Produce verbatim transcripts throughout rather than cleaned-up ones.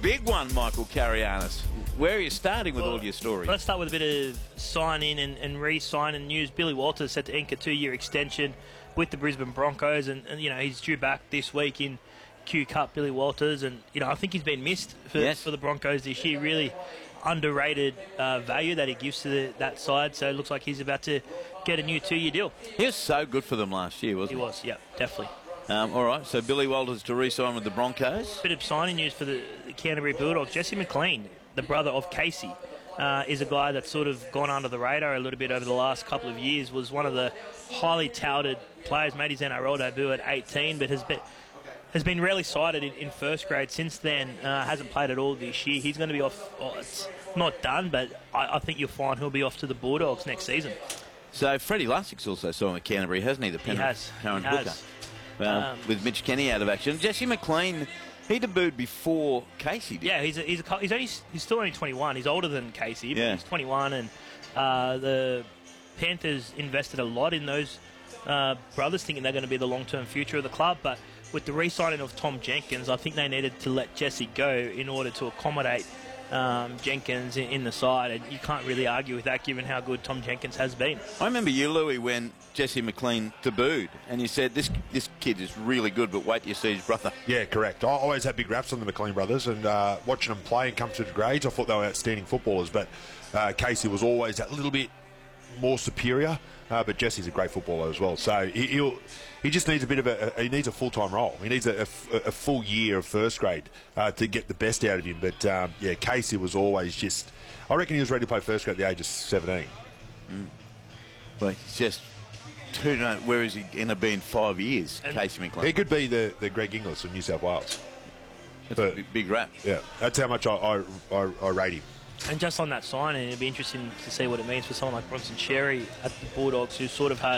big one, Michael Carianis. Where are you starting with well, all your stories? Let's start with a bit of sign-in and, and re-sign-in news. Billy Walters set to ink a two-year extension with the Brisbane Broncos, and, and you know he's due back this week in Q Cup. Billy Walters, and you know I think he's been missed for, yes. for the Broncos this year. Really underrated uh, value that he gives to the, that side. So it looks like he's about to get a new two-year deal. He was so good for them last year, wasn't he? He was, yeah, definitely. Um, all right, so Billy Walters to re-sign with the Broncos. Bit of signing news for the, the Canterbury Bulldogs. Jesse McLean, the brother of Casey, uh, is a guy that's sort of gone under the radar a little bit over the last couple of years. Was one of the highly touted players, made his N R L debut at eighteen, but has been has been rarely cited in, in first grade since then. Uh, hasn't played at all this year. He's going to be off. Oh, it's not done, but I, I think you'll find he'll be off to the Bulldogs next season. So Freddie Lussig's also signed with Canterbury, hasn't he? The he has. Karen he Hooker. has. Um, um, with Mitch Kenny out of action. Jesse McLean, he debuted before Casey did. Yeah, he's a, he's a, he's only he's still only twenty-one. He's older than Casey, but yeah. he's twenty-one, and uh, the Panthers invested a lot in those uh, brothers, thinking they're going to be the long-term future of the club. But with the re-signing of Tom Jenkins, I think they needed to let Jesse go in order to accommodate um, Jenkins in, in the side, and you can't really argue with that given how good Tom Jenkins has been. I remember you, Louis, when Jesse McLean debuted, and you said, this this kid is really good, but wait till you see his brother. Yeah, correct. I always had big raps on the McLean brothers, and uh, watching them play and come through the grades, I thought they were outstanding footballers, but uh, Casey was always that little bit more superior, uh, but Jesse's a great footballer as well. So he, he'll... He just needs a bit of a, a he needs a full-time role. He needs a, a, a full year of first grade uh, to get the best out of him. But, um, yeah, Casey was always just... I reckon he was ready to play first grade at the age of seventeen. Mm. Well, he's just... Who knows, where is he going to be in five years, and Casey McLean? He could be the, the Greg Inglis of New South Wales. That's but, a big, big rap. Yeah, that's how much I, I, I, I rate him. And just on that signing, it'd be interesting to see what it means for someone like Bronson Xerri at the Bulldogs, who sort of had...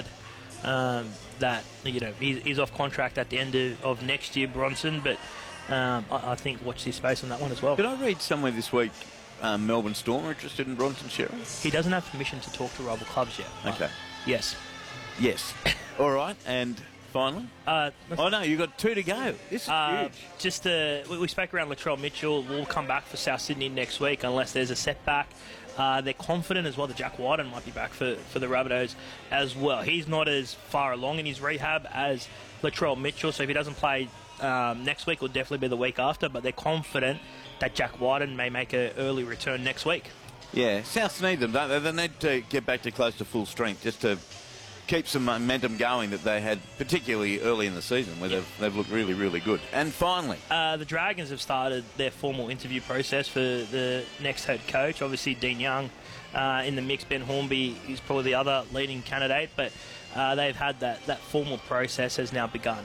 Um, that, you know, he's, he's off contract at the end of, of next year, Bronson, but um, I, I think watch this space on that one as well. Did I read somewhere this week um, Melbourne Storm are interested in Bronson Xerri? He doesn't have permission to talk to rival clubs yet. Okay. Yes. Yes. All right, and finally? Uh, oh, no, you've got two to go. This is uh, huge. Just uh, we, we spoke around Latrell Mitchell. We'll come back for South Sydney next week unless there's a setback. Uh, they're confident as well that Jack Wyden might be back for, for the Rabbitohs as well. He's not as far along in his rehab as Latrell Mitchell, so if he doesn't play um, next week, it'll definitely be the week after, but they're confident that Jack Wyden may make an early return next week. Yeah, Souths need them, don't they? They need to get back to close to full strength just to keep some momentum going that they had, particularly early in the season, where yep. they've, they've looked really, really good. And finally... Uh, the Dragons have started their formal interview process for the next head coach. Obviously, Dean Young uh, in the mix. Ben Hornby is probably the other leading candidate, but uh, they've had that, that formal process has now begun.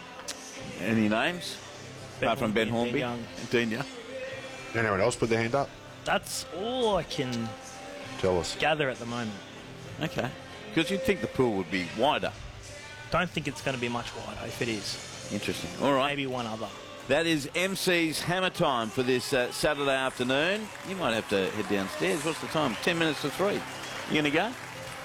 Any names? Ben Apart from Ben Hornby? Dean Young. Dean Young. Anyone else put their hand up? That's all I can Tell us. gather at the moment. Okay. Because you'd think the pool would be wider. Don't think it's going to be much wider if it is. Interesting. All right. Maybe one other. That is M C's Hammer Time for this uh, Saturday afternoon. You might have to head downstairs. What's the time? Ten minutes to three. You going to go?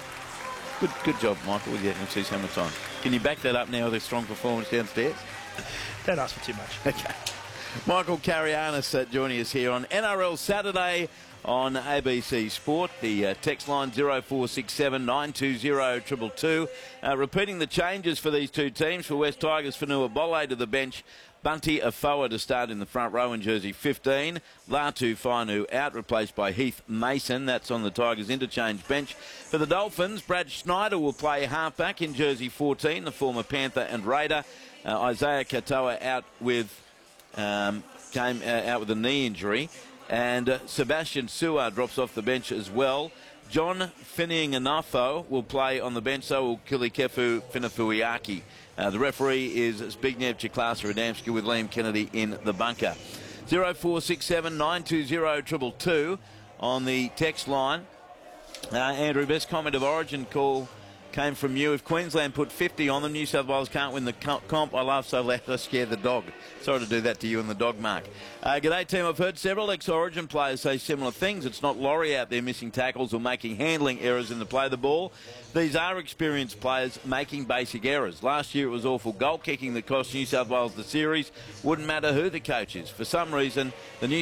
Good good job, Michael, with your M C's Hammer Time. Can you back that up now with a strong performance downstairs? Don't ask for too much. Okay. Michael Carianis uh, joining us here on N R L Saturday on A B C Sport. The uh, text line zero four six seven nine two zero two two two. Uh, repeating the changes for these two teams. For West Tigers, Fanua Bolle to the bench. Bunty Afoa to start in the front row in jersey fifteen. Latu Fainu out, replaced by Heath Mason. That's on the Tigers interchange bench. For the Dolphins, Brad Schneider will play halfback in jersey fourteen, the former Panther and Raider. Uh, Isaiah Katoa out with um, came uh, out with a knee injury. And uh, Sebastian Suar drops off the bench as well. John Finnianganafo will play on the bench, so will Kilikefu Finafuiaki. Uh, the referee is Zbigniew Ciklasa-Adamski with Liam Kennedy in the bunker. zero four six seven nine two zero two two two on the text line. Uh, Andrew, best comment of Origin call came from you. If Queensland put fifty on them, New South Wales can't win the comp. I laugh so loud I scare the dog. Sorry to do that to you and the dog, Mark. Uh, g'day, team. I've heard several ex-Origin players say similar things. It's not Laurie out there missing tackles or making handling errors in the play of the ball. These are experienced players making basic errors. Last year it was awful goal kicking that cost New South Wales the series. Wouldn't matter who the coach is. For some reason, the New